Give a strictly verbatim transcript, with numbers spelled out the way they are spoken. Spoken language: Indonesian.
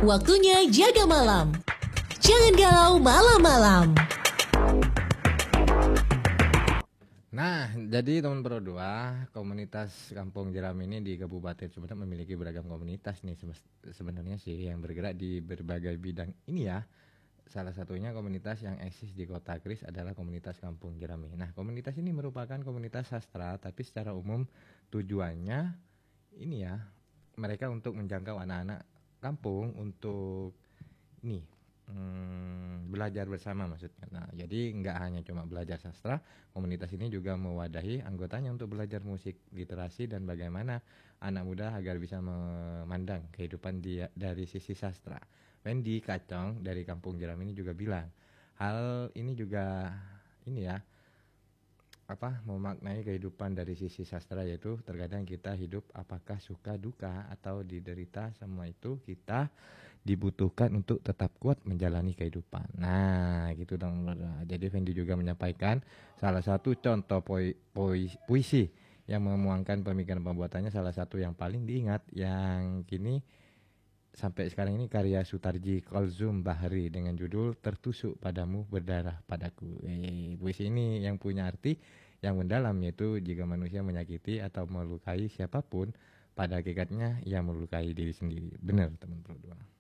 Waktunya jaga malam. Jangan galau malam-malam. Nah, jadi teman Pro dua, komunitas Kampung Jeram ini di Kabupaten Sumedang memiliki beragam komunitas nih sebenarnya sih yang bergerak di berbagai bidang ini ya. Salah satunya komunitas yang eksis di Kota Kris adalah komunitas Kampung Jerami. Nah, komunitas ini merupakan komunitas sastra, tapi secara umum tujuannya ini ya, mereka untuk menjangkau anak-anak kampung untuk ini hmm, belajar bersama maksudnya. Nah, jadi nggak hanya cuma belajar sastra, komunitas ini juga mewadahi anggotanya untuk belajar musik, literasi, dan bagaimana anak muda agar bisa memandang kehidupan dia dari sisi sastra. Wendy Kacong dari Kampung Jeram ini juga bilang, hal ini juga ini ya, apa memaknai kehidupan dari sisi sastra, yaitu terkadang kita hidup apakah suka duka atau diderita, semua itu kita dibutuhkan untuk tetap kuat menjalani kehidupan. Nah, gitu dong. Jadi Fendi juga menyampaikan salah satu contoh poi, poi, puisi yang memuangkan pemikiran pembuatannya, salah satu yang paling diingat yang kini sampai sekarang ini karya Sutarji Kolzum Bahri dengan judul Tertusuk Padamu Berdarah Padaku. Eh, puisi ini yang punya arti yang mendalam, yaitu jika manusia menyakiti atau melukai siapapun, pada hakikatnya ia melukai diri sendiri. Benar teman Pro dua.